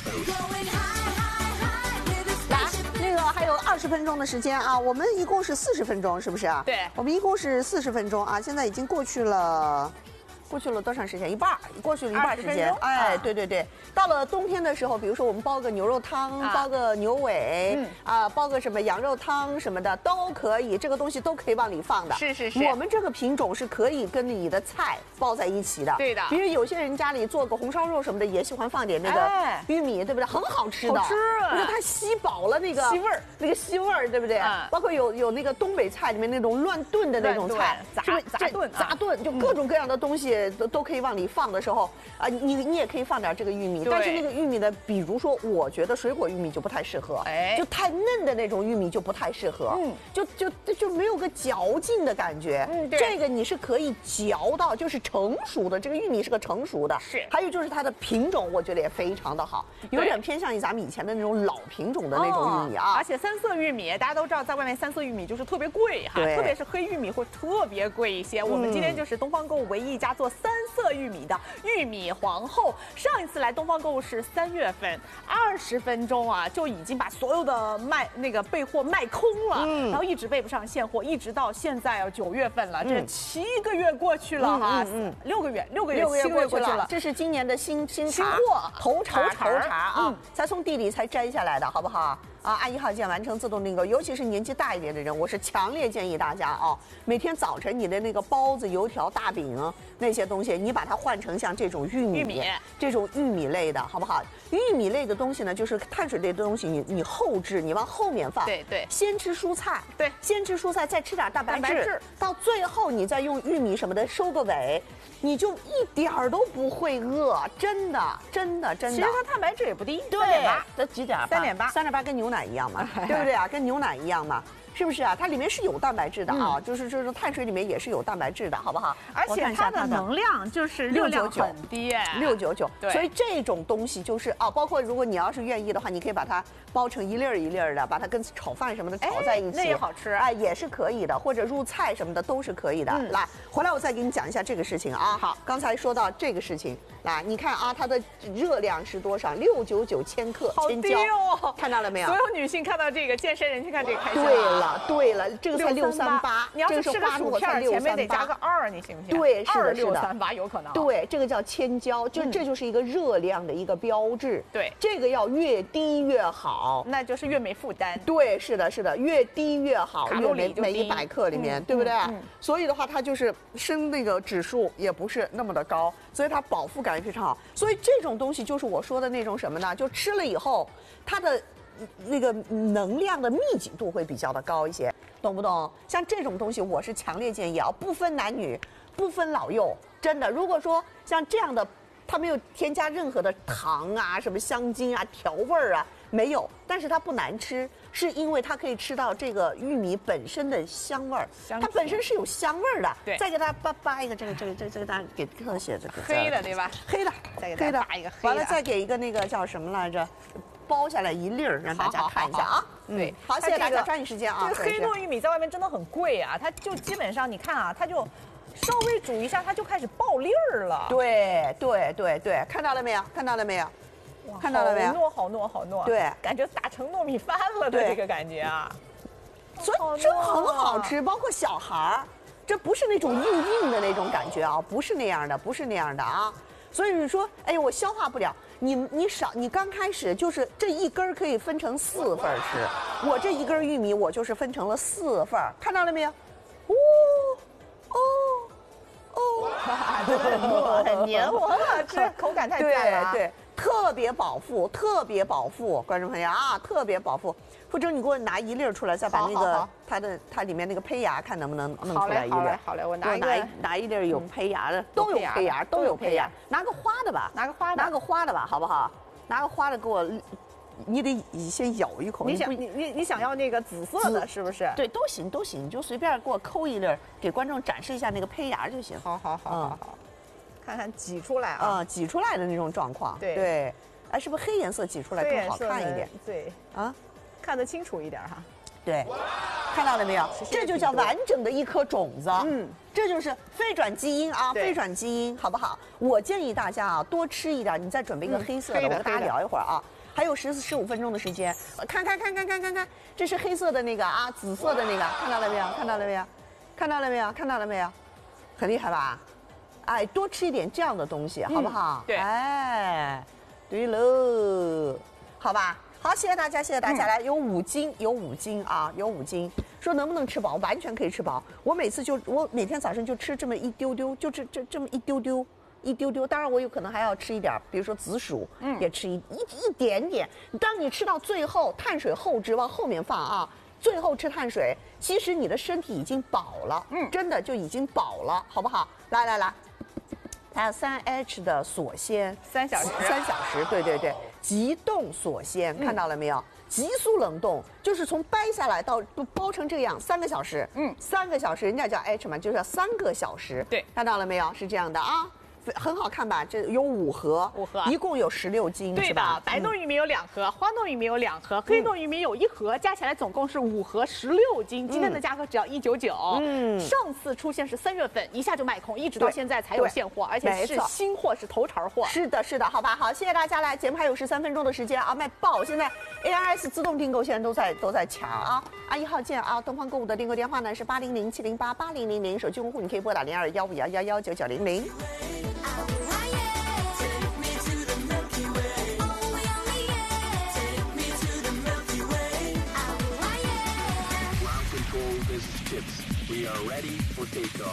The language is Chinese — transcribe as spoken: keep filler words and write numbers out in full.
来，那个还有二十分钟的时间啊，我们一共是四十分钟，是不是啊？ 对， 我们一共是四十分钟啊，现在已经过去了。过去了多长时间？一半，过去了一半时间。哎，对对对，到了冬天的时候，比如说我们煲个牛肉汤，煲个牛尾，嗯啊，煲个什么羊肉汤什么的都可以，这个东西都可以往里放的。 是是是， 我们这个品种是可以跟你的菜包在一起的。 对的， 比如有些人家里做个红烧肉什么的，也喜欢放点那个玉米，对不对？很好吃的， 好吃啊！ 因为它吸饱了那个吸味儿， 那个吸味儿，对不对？包括有有那个东北菜里面那种乱炖的那种菜， 杂杂炖杂炖，就各种各样的东西都都可以往里。放的时候啊，你你也可以放点这个玉米，但是那个玉米呢，比如说，我觉得水果玉米就不太适合，哎，就太嫩的那种玉米就不太适合，嗯，就就就没有个嚼劲的感觉，嗯，对，这个你是可以嚼到，就是成熟的，这个玉米是个成熟的， 是， 还有就是它的品种，我觉得也非常的好，有点偏向于咱们以前的那种老品种的那种玉米啊， 而且三色玉米大家都知道，在外面三色玉米就是特别贵哈，特别是黑玉米会特别贵一些。我们今天就是东方购物唯一一家做三色玉米的玉米皇后。上一次来东方购物是三月份，二十分钟啊就已经把所有的卖那个备货卖空了，嗯，然后一直备不上现货，一直到现在啊九月份了，这七个月过去了哈，嗯，六个月，六个月，七个月过去了， 这是今年的新新新货头茬头茬啊，才从地里才摘下来的，好不好？啊，按一号键完成自动订购，尤其是年纪大一点的人，我是强烈建议大家啊，每天早晨你的那个包子、油条、大饼那些东西，你把它换成像这种玉米、 玉米这种玉米类的，好不好？玉米类的东西呢，就是碳水类的东西，你你后置，你往后面放， 对对， 先吃蔬菜， 对， 先吃蔬菜，再吃点蛋白质，到最后你再用玉米什么的收个尾。你就一点儿都不会饿，真的，真的，真的。 其实它碳白质也不低， 三点八，这几点？ 三点八， 三点八跟牛奶一样嘛，对不对啊？跟牛奶一样嘛。是不是啊？它里面是有蛋白质的啊，就是就是碳水里面也是有蛋白质的，好不好？ 而且它的能量就是热量很低， 六九九。所以这种东西就是啊，包括如果你要是愿意的话，你可以把它包成一粒儿一粒儿的，把它跟炒饭什么的炒在一起， 那也好吃啊，也是可以的，或者入菜什么的都是可以的。来，回来我再给你讲一下这个事情啊。 好， 刚才说到这个事情，来，你看啊，它的热量是多少？六九九千克， 好低哦， 看到了没有？ 所有女性看到这个，健身人群看这个开心。 对了，对了。这个才六三八， 你要是吃个薯片，前面得加个二，你信不信？ 对，是的，是的， 六三八有可能。 对，这个叫千焦，就这就是一个热量的一个标志。 对， 这个要越低越好， 那就是越没负担。 对，是的，是的，越低越好， 卡路里每一百克里面，对不对？所以的话，它就是升那个指数也不是那么的高，所以它饱腹感也非常好。所以这种东西就是我说的那种什么呢？就吃了以后，它的那个能量的密集度会比较的高一些。懂不懂？像这种东西，我是强烈建议啊，不分男女，不分老幼，真的。如果说像这样的，它没有添加任何的糖啊、什么香精啊、调味儿啊，没有，但是它不难吃，是因为它可以吃到这个玉米本身的香味儿，它本身是有香味儿的。 对， 再给它扒扒一个这个这个这个这个，大家给特写这个黑的对吧？ 黑的， 再给它扒一个黑的， 完了再给一个那个叫什么来着？包下来一粒儿，让大家看一下啊。 对， 好，谢谢大家，抓紧时间啊。 这个黑糯玉米在外面真的很贵啊，它就基本上你看啊，它就稍微煮一下，它就开始爆粒儿了。 对对对对，看到了没有？看到了没有？看到了没有？ 好糯好糯好糯。 对， 感觉打成糯米饭了的这个感觉啊。 所以这很好吃，包括小孩儿，这不是那种硬硬的那种感觉啊，不是那样的，不是那样的啊。所以你说，哎呀，我消化不了。你你少，你刚开始就是这一根可以分成四份吃，我这一根玉米我就是分成了四份，看到了没有？哦哦哦， 真的很糯，很黏糊，很好吃，口感太赞了。 对对，特别饱腹，特别饱腹，观众朋友啊，特别饱腹。或者你给我拿一粒出来，再把那个它的它里面那个胚芽看能不能弄出来一粒。 好嘞好嘞，我拿一拿拿一粒有胚芽的，都有胚芽，都有胚芽。拿个花的吧， 拿个花的， 拿个花的吧，好不好？拿个花的给我，你得先咬一口。 你想你你你想要那个紫色的，是不是？ 对，都行都行，你就随便给我抠一粒，给观众展示一下那个胚芽就行。 好好好好好，看看挤出来啊， 挤出来的那种状况。 对对，哎，是不是黑颜色挤出来更好看一点？ 对啊。 看得清楚一点哈， 对，看到了没有？这就叫完整的一颗种子。嗯，这就是非转基因啊，非转基因，好不好？我建议大家啊，多吃一点。你再准备一个黑色的，我跟大家聊一会儿啊。 还有十十五分钟的时间。看看看看看看看，这是黑色的那个啊，紫色的那个，看到了没有？看到了没有？看到了没有？看到了没有？很厉害吧？哎，多吃一点这样的东西，好不好？ 嗯、对， 哎，对喽，好吧。好，谢谢大家，谢谢大家。嗯、来，有五斤，有五斤啊，有五斤。说能不能吃饱？完全可以吃饱。我每次就我每天早上就吃这么一丢丢，就这这这么一丢丢，一丢丢。当然我有可能还要吃一点，比如说紫薯，嗯，也吃一一一点点。当你吃到最后，碳水后肢往后面放啊，最后吃碳水，其实你的身体已经饱了，嗯，真的就已经饱了，好不好？来来来。还有三 H 的锁鲜， 三小时， 三小时，对对对，急冻锁鲜，看到了没有？嗯、急速冷冻，就是从掰下来到包成这样，三个小时，嗯，三个小时，人家叫 H 嘛，就是要三个小时， 对， 看到了没有？是这样的啊。很好看吧？这有五盒， 五盒， 一共有十六斤， 对的。白糯玉米有两盒，嗯、花糯玉米有两盒，黑糯玉米有一盒，加起来总共是五盒，十六斤。今天的价格只要一九九。嗯，上次出现是三月份，一下就卖空，一直到现在才有现货，而且是新货，是头茬货。 是的，是的，好吧，好，谢谢大家来，节目还有十三分钟的时间啊，卖爆！现在 A R S 自动订购现在都在都在抢啊，啊一号键啊，东方购物的订购电话呢是八零零七零八八零零零，手机用户你可以拨打零二幺五幺幺幺九九零零。